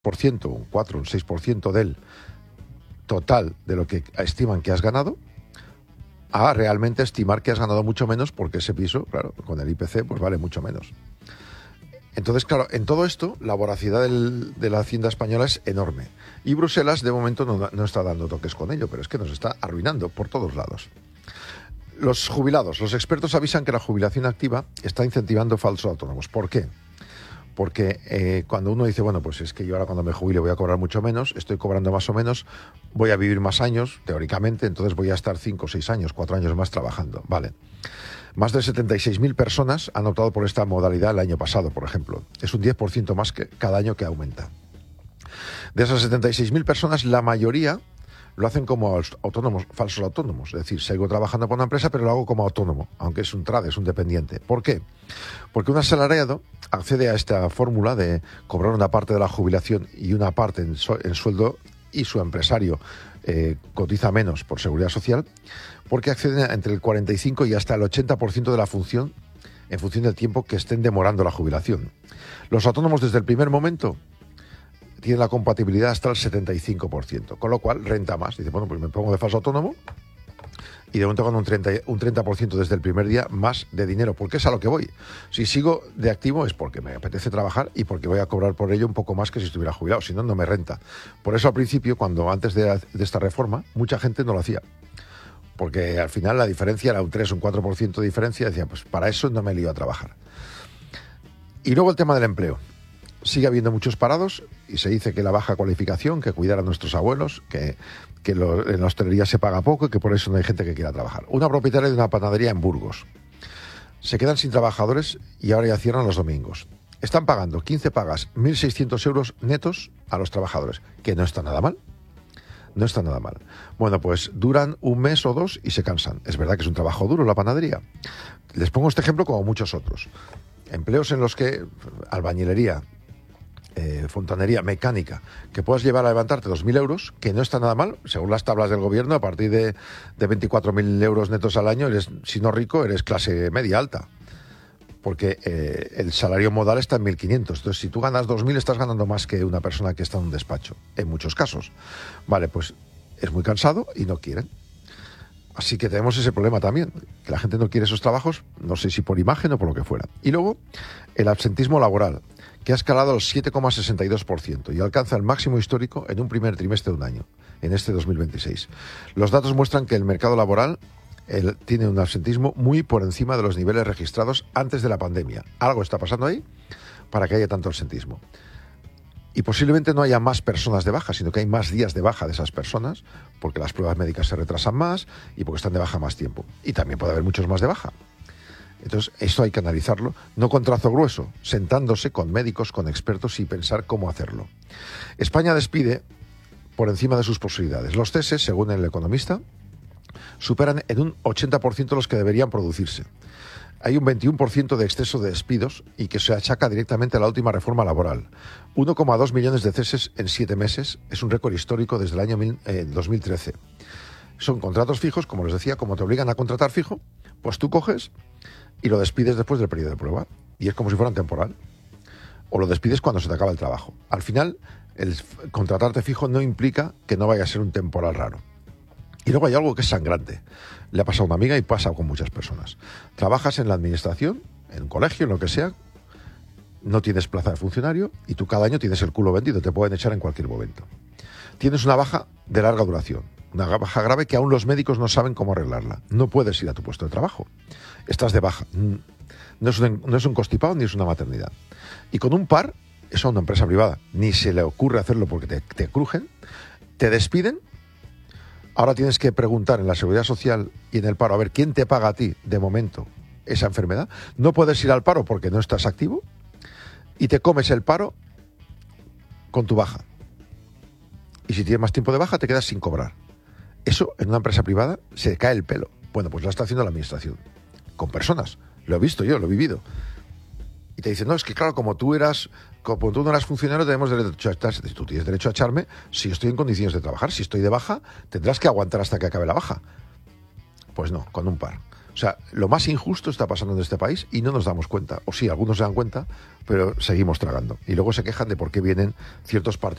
por ciento, un 4, un 6% del total de lo que estiman que has ganado, a realmente estimar que has ganado mucho menos, porque ese piso, claro, con el IPC, pues vale mucho menos. Entonces, claro, en todo esto, la voracidad de la Hacienda española es enorme. Y Bruselas, de momento, no está dando toques con ello, pero es que nos está arruinando por todos lados. Los jubilados, los expertos avisan que la jubilación activa está incentivando falsos autónomos. ¿Por qué? Porque cuando uno dice, bueno, pues es que yo ahora cuando me jubile voy a cobrar mucho menos, estoy cobrando más o menos, voy a vivir más años, teóricamente, entonces voy a estar 5, 6 años, 4 años más trabajando. Vale. Más de 76.000 personas han optado por esta modalidad el año pasado, por ejemplo. Es un 10% más que cada año que aumenta. De esas 76.000 personas, la mayoría lo hacen como autónomos, falsos autónomos. Es decir, sigo trabajando para una empresa, pero lo hago como autónomo, aunque es un trade, es un dependiente. ¿Por qué? Porque un asalariado accede a esta fórmula de cobrar una parte de la jubilación y una parte en sueldo, y su empresario cotiza menos por seguridad social, porque acceden entre el 45 y hasta el 80% de la función, en función del tiempo que estén demorando la jubilación. Los autónomos desde el primer momento tienen la compatibilidad hasta el 75%, con lo cual renta más. Dice, bueno, pues me pongo de falso autónomo y de momento gano un 30% desde el primer día más de dinero, porque es a lo que voy. Si sigo de activo es porque me apetece trabajar y porque voy a cobrar por ello un poco más que si estuviera jubilado, si no, no me renta. Por eso al principio, antes de esta reforma, mucha gente no lo hacía, porque al final la diferencia era un 3 o un 4% de diferencia, decía, pues para eso no me lío a trabajar. Y luego el tema del empleo. Sigue habiendo muchos parados y se dice que la baja cualificación, que cuidar a nuestros abuelos, que en la hostelería se paga poco y que por eso no hay gente que quiera trabajar. Una propietaria de una panadería en Burgos. Se quedan sin trabajadores y ahora ya cierran los domingos. Están pagando 15 pagas, 1.600 euros netos a los trabajadores, que no está nada mal. No está nada mal. Bueno, pues duran un mes o dos y se cansan. Es verdad que es un trabajo duro la panadería. Les pongo este ejemplo como muchos otros. Empleos en los que albañilería, fontanería, mecánica, que puedas llevar a levantarte 2.000 euros, que no está nada mal, según las tablas del gobierno, a partir de 24.000 euros netos al año, si no rico, eres clase media alta, porque el salario modal está en 1.500, entonces si tú ganas 2.000 estás ganando más que una persona que está en un despacho, en muchos casos. Vale, pues es muy cansado y no quieren. Así que tenemos ese problema también, que la gente no quiere esos trabajos, no sé si por imagen o por lo que fuera. Y luego, el absentismo laboral, que ha escalado al 7,62% y alcanza el máximo histórico en un primer trimestre de un año, en este 2026. Los datos muestran que el mercado laboral tiene un absentismo muy por encima de los niveles registrados antes de la pandemia. Algo está pasando ahí para que haya tanto absentismo. Y posiblemente no haya más personas de baja, sino que hay más días de baja de esas personas, porque las pruebas médicas se retrasan más y porque están de baja más tiempo. Y también puede haber muchos más de baja. Entonces, esto hay que analizarlo, no con trazo grueso, sentándose con médicos, con expertos y pensar cómo hacerlo. España despide por encima de sus posibilidades. Los ceses, según El Economista, superan en un 80% los que deberían producirse. Hay un 21% de exceso de despidos y que se achaca directamente a la última reforma laboral. 1,2 millones de ceses en 7 meses es un récord histórico desde el año 2013. Son contratos fijos, como les decía, como te obligan a contratar fijo, pues tú coges y lo despides después del periodo de prueba. Y es como si fuera un temporal. O lo despides cuando se te acaba el trabajo. Al final, el contratarte fijo no implica que no vaya a ser un temporal raro. Y luego hay algo que es sangrante. Le ha pasado a una amiga y pasa con muchas personas. Trabajas en la administración, en un colegio, en lo que sea, no tienes plaza de funcionario y tú cada año tienes el culo vendido, te pueden echar en cualquier momento. Tienes una baja de larga duración, una baja grave que aún los médicos no saben cómo arreglarla. No puedes ir a tu puesto de trabajo. Estás de baja. No es un constipado ni es una maternidad. Y con un par, eso a una empresa privada, ni se le ocurre hacerlo porque te crujen, te despiden. Ahora tienes que preguntar en la Seguridad Social y en el paro a ver quién te paga a ti de momento esa enfermedad. No puedes ir al paro porque no estás activo y te comes el paro con tu baja. Y si tienes más tiempo de baja te quedas sin cobrar. Eso en una empresa privada se cae el pelo. Bueno, pues lo está haciendo la administración. Con personas. Lo he visto yo, lo he vivido. Y te dicen, no, es que claro, como tú no eras funcionario, tenemos derecho a echarte. Tú tienes derecho a echarme si yo estoy en condiciones de trabajar. Si estoy de baja, tendrás que aguantar hasta que acabe la baja. Pues no, con un par. O sea, lo más injusto está pasando en este país y no nos damos cuenta. O sí, algunos se dan cuenta, pero seguimos tragando. Y luego se quejan de por qué vienen ciertos partidos